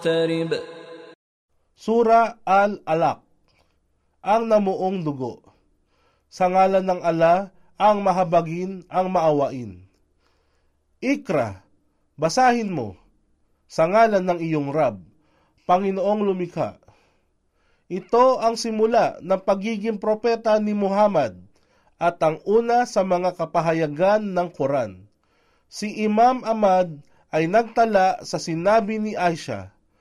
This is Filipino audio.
Sura Al-Alaq, ang namuong dugo. Sa ngalan ng Allah, ang mahabagin, ang maawain. Ikra, basahin mo, sa ngalan ng iyong Rab, Panginoong lumikha. Ito ang simula ng pagiging propeta ni Muhammad at ang una sa mga kapahayagan ng Quran. Si Imam Ahmad ay nagtala sa sinabi ni Aisha,